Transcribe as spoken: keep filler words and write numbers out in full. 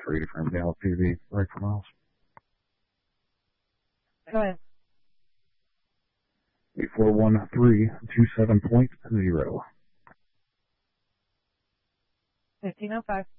ready for him down P V, right for miles. Go ahead. eight four one three two seven point zero. fifteen oh five.